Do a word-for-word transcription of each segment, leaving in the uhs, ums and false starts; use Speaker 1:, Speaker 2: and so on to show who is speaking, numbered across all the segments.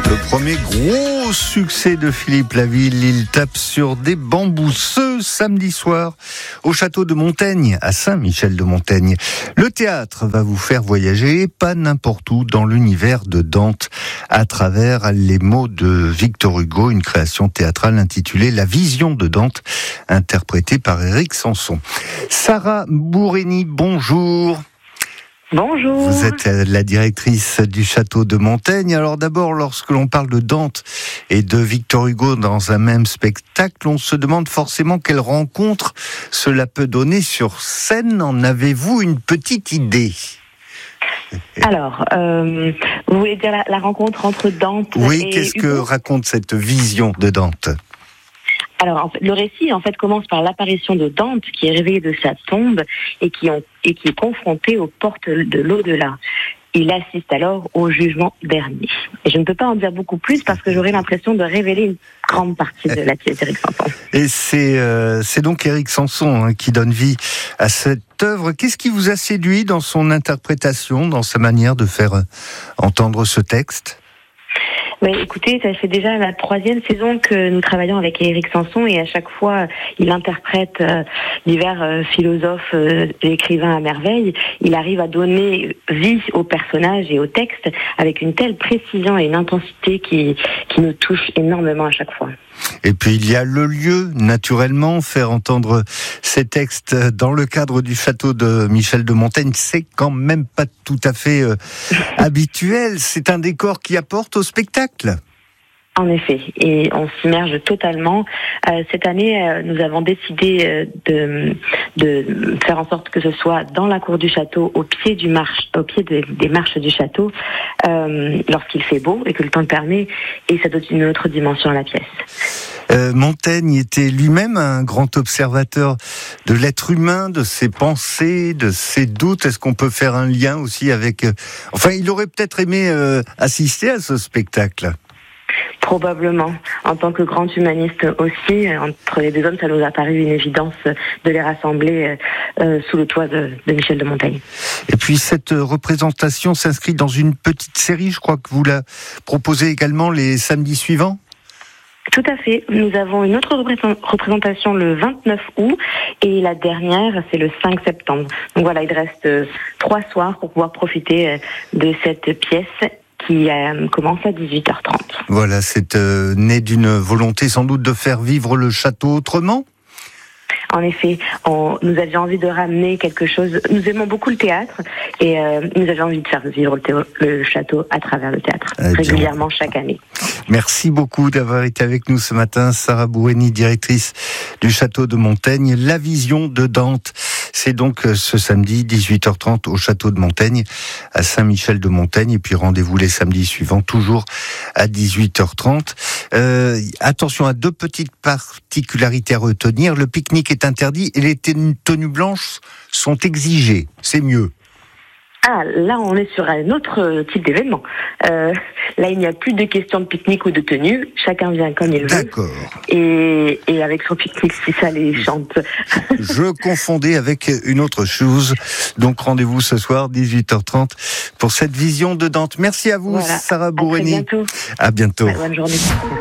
Speaker 1: Le premier gros succès de Philippe Laville, il tape sur des bambous ce samedi soir au château de Montaigne, à Saint-Michel-de-Montaigne. Le théâtre va vous faire voyager, pas n'importe où, dans l'univers de Dante, à travers les mots de Victor Hugo, une création théâtrale intitulée La Vision de Dante, interprétée par Éric Sanson. Sarah Bourrény, bonjour.
Speaker 2: Bonjour.
Speaker 1: Vous êtes la directrice du château de Montaigne. Alors d'abord, lorsque l'on parle de Dante et de Victor Hugo dans un même spectacle, on se demande forcément quelle rencontre cela peut donner sur scène. En avez-vous une petite idée ?
Speaker 2: Alors, euh, vous voulez dire la, la rencontre entre Dante
Speaker 1: oui, et
Speaker 2: et
Speaker 1: qu'est-ce
Speaker 2: Hugo ?
Speaker 1: que raconte cette vision de Dante ?
Speaker 2: Alors, en fait, le récit en fait commence par l'apparition de Dante qui est réveillé de sa tombe et qui, ont, et qui est confronté aux portes de l'au-delà. Il assiste alors au jugement dernier. Et je ne peux pas en dire beaucoup plus parce que j'aurais l'impression de révéler une grande partie de la pièce d'Éric Sanson.
Speaker 1: Et c'est, euh, c'est donc Éric Sanson hein, qui donne vie à cette œuvre. Qu'est-ce qui vous a séduit dans son interprétation, dans sa manière de faire euh, entendre ce texte ?
Speaker 2: Oui, écoutez, ça fait déjà la troisième saison que nous travaillons avec Éric Sanson et à chaque fois, il interprète euh, divers euh, philosophes euh, et écrivains à merveille. Il arrive à donner vie au personnage et au texte avec une telle précision et une intensité qui, qui nous touche énormément à chaque fois.
Speaker 1: Et puis il y a le lieu, naturellement, faire entendre ces textes dans le cadre du château de Michel de Montaigne, c'est quand même pas tout à fait euh, habituel. C'est un décor qui apporte au spectacle.
Speaker 2: En effet, et on s'immerge totalement. Euh, cette année, euh, nous avons décidé euh, de, de faire en sorte que ce soit dans la cour du château, au pied du marche, au pied des, des marches du château, euh, lorsqu'il fait beau et que le temps le permet, et ça donne une autre dimension à la pièce.
Speaker 1: Euh, Montaigne était lui-même un grand observateur de l'être humain, de ses pensées, de ses doutes. Est-ce qu'on peut faire un lien aussi avec... Euh... Enfin, il aurait peut-être aimé euh, assister à ce spectacle.
Speaker 2: Probablement. En tant que grand humaniste aussi, entre les deux hommes, ça nous a paru une évidence de les rassembler euh, sous le toit de, de Michel de Montaigne.
Speaker 1: Et puis cette représentation s'inscrit dans une petite série, je crois que vous la proposez également les samedis suivants ?
Speaker 2: Tout à fait. Nous avons une autre représentation le vingt-neuf août et la dernière, c'est le cinq septembre. Donc voilà, il reste euh, trois soirs pour pouvoir profiter euh, de cette pièce qui euh, commence à dix-huit heures trente.
Speaker 1: Voilà, c'est euh, né d'une volonté sans doute de faire vivre le château autrement ?
Speaker 2: En effet, on, nous avions envie de ramener quelque chose. Nous aimons beaucoup le théâtre et euh, nous avions envie de faire vivre le, théo, le château à travers le théâtre, eh régulièrement bien. Chaque année.
Speaker 1: Merci beaucoup d'avoir été avec nous ce matin. Sarah Bourrény, directrice du château de Montaigne. La Vision de Dante, c'est donc ce samedi dix-huit heures trente au château de Montaigne, à Saint-Michel-de-Montaigne. Et puis rendez-vous les samedis suivants, toujours à dix-huit heures trente. Euh, attention à deux petites particularités à retenir. Le pique-nique est interdit et les tenues blanches sont exigées. C'est mieux.
Speaker 2: Ah, là, on est sur un autre type d'événement. Euh, là, il n'y a plus de question de pique-nique ou de tenue. Chacun vient comme il veut.
Speaker 1: D'accord.
Speaker 2: Et, et avec son pique-nique, si ça les chante.
Speaker 1: Je confondais avec une autre chose. Donc, rendez-vous ce soir, dix-huit heures trente, pour cette vision de Dante. Merci à vous, voilà. Sarah Bourrény.
Speaker 2: À très bientôt.
Speaker 1: À bientôt.
Speaker 2: Bonne journée.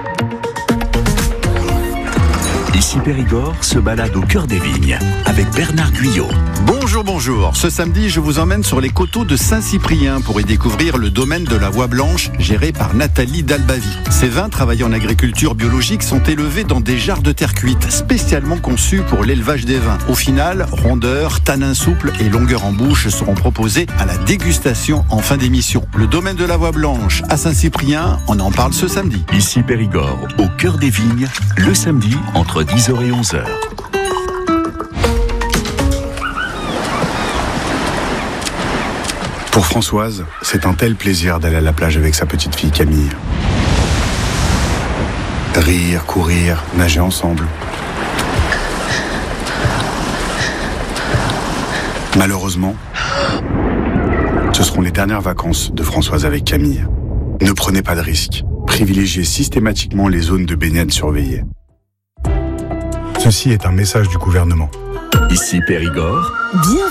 Speaker 3: Ici Périgord se balade au cœur des vignes avec Bernard Guyot.
Speaker 4: Bonjour, bonjour. Ce samedi, je vous emmène sur les coteaux de Saint-Cyprien pour y découvrir le domaine de la Voie Blanche géré par Nathalie Dalbavie. Ces vins travaillant en agriculture biologique sont élevés dans des jarres de terre cuite spécialement conçus pour l'élevage des vins. Au final, rondeur, tanin souple et longueur en bouche seront proposés à la dégustation en fin d'émission. Le domaine de la Voie Blanche à Saint-Cyprien, on en parle ce samedi.
Speaker 3: Ici Périgord, au cœur des vignes, le samedi entre dix heures et onze heures.
Speaker 5: Pour Françoise, c'est un tel plaisir d'aller à la plage avec sa petite fille Camille. Rire, courir, nager ensemble. Malheureusement, ce seront les dernières vacances de Françoise avec Camille. Ne prenez pas de risques. Privilégiez systématiquement les zones de baignade surveillées. Ceci est un message du gouvernement.
Speaker 3: Ici Périgord.
Speaker 6: Bien